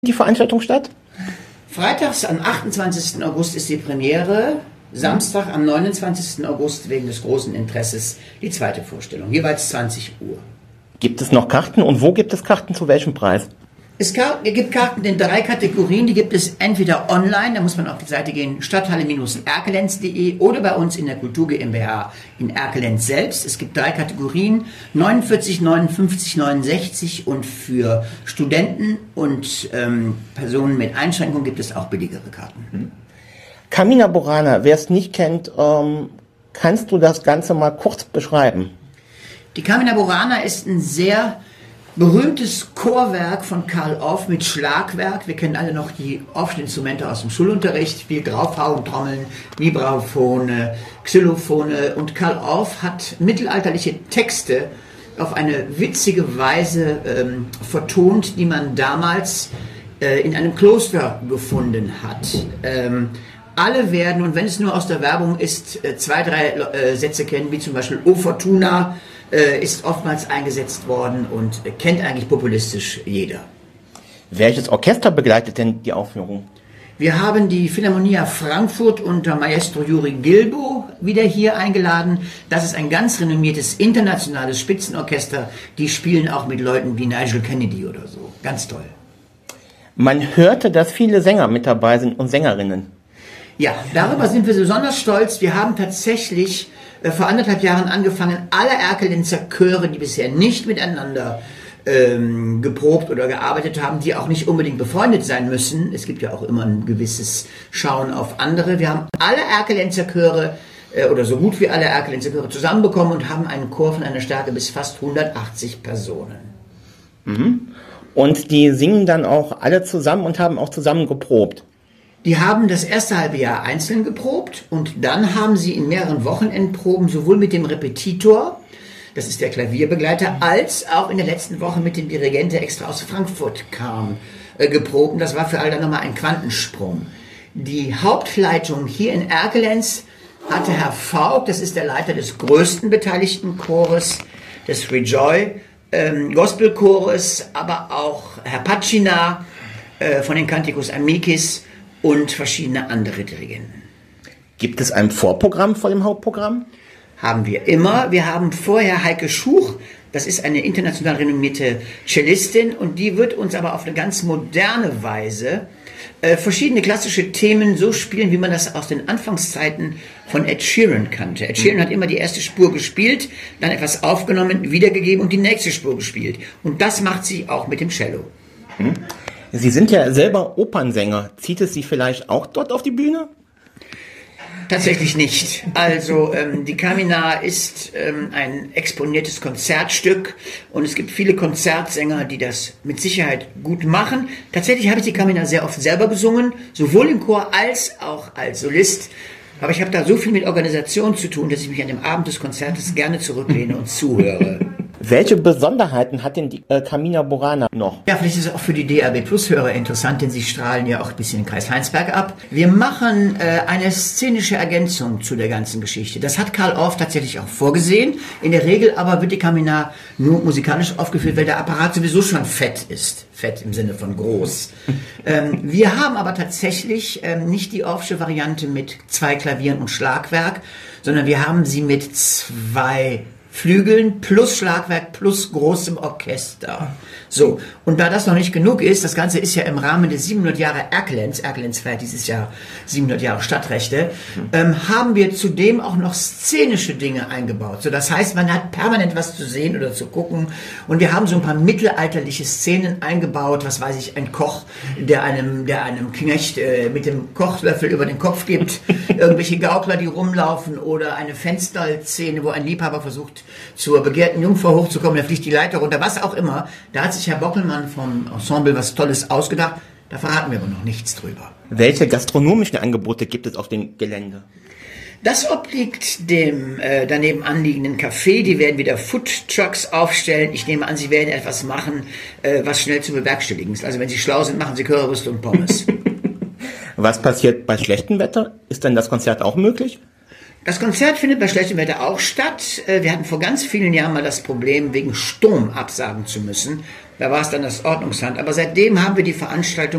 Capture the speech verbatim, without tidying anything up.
Die Veranstaltung statt? Freitags am achtundzwanzigsten August ist die Premiere, Samstag am neunundzwanzigsten August wegen des großen Interesses die zweite Vorstellung, jeweils zwanzig Uhr. Gibt es noch Karten und wo gibt es Karten zu welchem Preis? Es gibt Karten in drei Kategorien, die gibt es entweder online, da muss man auf die Seite gehen, stadthalle erkelenz punkt de oder bei uns in der Kultur GmbH in Erkelenz selbst. Es gibt drei Kategorien, neunundvierzig, neunundfünfzig, neunundsechzig und für Studenten und ähm, Personen mit Einschränkungen gibt es auch billigere Karten. Carmina Burana, wer es nicht kennt, ähm, kannst du das Ganze mal kurz beschreiben? Die Carmina Burana ist ein sehr berühmtes Chorwerk von Carl Orff mit Schlagwerk. Wir kennen alle noch die Orff-Instrumente aus dem Schulunterricht, wie Draufhauen, Trommeln, Vibraphone, Xylophone. Und Carl Orff hat mittelalterliche Texte auf eine witzige Weise ähm, vertont, die man damals äh, in einem Kloster gefunden hat. Ähm, alle werden, und wenn es nur aus der Werbung ist, äh, zwei, drei äh, Sätze kennen, wie zum Beispiel O Fortuna, ist oftmals eingesetzt worden und kennt eigentlich populistisch jeder. Welches Orchester begleitet denn die Aufführung? Wir haben die Philharmonia Frankfurt unter Maestro Juri Gilbo wieder hier eingeladen. Das ist ein ganz renommiertes internationales Spitzenorchester. Die spielen auch mit Leuten wie Nigel Kennedy oder so. Ganz toll. Man hörte, dass viele Sänger mit dabei sind und Sängerinnen. Ja, darüber sind wir besonders stolz. Wir haben tatsächlich vor anderthalb Jahren angefangen, alle Erkelenzer Chöre, die bisher nicht miteinander ähm, geprobt oder gearbeitet haben, die auch nicht unbedingt befreundet sein müssen. Es gibt ja auch immer ein gewisses Schauen auf andere. Wir haben alle Erkelenzer Chöre äh, oder so gut wie alle Erkelenzer Chöre zusammenbekommen und haben einen Chor von einer Stärke bis fast hundertachtzig Personen. Mhm. Und die singen dann auch alle zusammen und haben auch zusammen geprobt? Die haben das erste halbe Jahr einzeln geprobt und dann haben sie in mehreren Wochenendproben sowohl mit dem Repetitor, das ist der Klavierbegleiter, als auch in der letzten Woche mit dem Dirigent, der extra aus Frankfurt kam, äh, geprobt. Und das war für alle dann nochmal ein Quantensprung. Die Hauptleitung hier in Erkelenz hatte Herr Faulk, das ist der Leiter des größten beteiligten Chores, des Rejoy ähm, Gospelchores, aber auch Herr Pacina äh, von den Canticus Amicis und verschiedene andere Dirigenten. Gibt es ein Vorprogramm vor dem Hauptprogramm? Haben wir immer. Wir haben vorher Heike Schuch, das ist eine international renommierte Cellistin und die wird uns aber auf eine ganz moderne Weise äh, verschiedene klassische Themen so spielen, wie man das aus den Anfangszeiten von Ed Sheeran kannte. Ed Sheeran mhm. hat immer die erste Spur gespielt, dann etwas aufgenommen, wiedergegeben und die nächste Spur gespielt. Und das macht sie auch mit dem Cello. Mhm. Sie sind ja selber Opernsänger. Zieht es Sie vielleicht auch dort auf die Bühne? Tatsächlich nicht. Also ähm, die Carmina ist ähm, ein exponiertes Konzertstück und es gibt viele Konzertsänger, die das mit Sicherheit gut machen. Tatsächlich habe ich die Carmina sehr oft selber gesungen, sowohl im Chor als auch als Solist. Aber ich habe da so viel mit Organisation zu tun, dass ich mich an dem Abend des Konzertes gerne zurücklehne und zuhöre. Welche Besonderheiten hat denn die äh, Carmina Burana noch? Ja, vielleicht ist es auch für die D A B Plus Hörer interessant, denn sie strahlen ja auch ein bisschen den Kreis Heinsberg ab. Wir machen äh, eine szenische Ergänzung zu der ganzen Geschichte. Das hat Carl Orff tatsächlich auch vorgesehen. In der Regel aber wird die Carmina nur musikalisch aufgeführt, weil der Apparat sowieso schon fett ist. Fett im Sinne von groß. ähm, wir haben aber tatsächlich ähm, nicht die Orffsche Variante mit zwei Klavieren und Schlagwerk, sondern wir haben sie mit zwei Flügeln plus Schlagwerk plus großem Orchester. So, und da das noch nicht genug ist, das Ganze ist ja im Rahmen des siebenhundert Jahre Erkelenz, Erkelenz feiert dieses Jahr siebenhundert Jahre Stadtrechte, ähm, haben wir zudem auch noch szenische Dinge eingebaut. So, das heißt, man hat permanent was zu sehen oder zu gucken und wir haben so ein paar mittelalterliche Szenen eingebaut, was weiß ich, ein Koch, der einem, der einem Knecht äh, mit dem Kochlöffel über den Kopf gibt, irgendwelche Gaukler, die rumlaufen oder eine Fensterszene, wo ein Liebhaber versucht, zur begehrten Jungfrau hochzukommen, da fliegt die Leiter runter, was auch immer. Da hat sich Herr Bockelmann vom Ensemble was Tolles ausgedacht. Da verraten wir aber noch nichts drüber. Welche gastronomischen Angebote gibt es auf dem Gelände? Das obliegt dem äh, daneben anliegenden Café. Die werden wieder Food Trucks aufstellen. Ich nehme an, sie werden etwas machen, äh, was schnell zu bewerkstelligen ist. Also wenn sie schlau sind, machen sie Currywurst und Pommes. Was passiert bei schlechtem Wetter? Ist dann das Konzert auch möglich? Das Konzert findet bei schlechtem Wetter auch statt. Wir hatten vor ganz vielen Jahren mal das Problem, wegen Sturm absagen zu müssen. Da war es dann das Ordnungsamt. Aber seitdem haben wir die Veranstaltung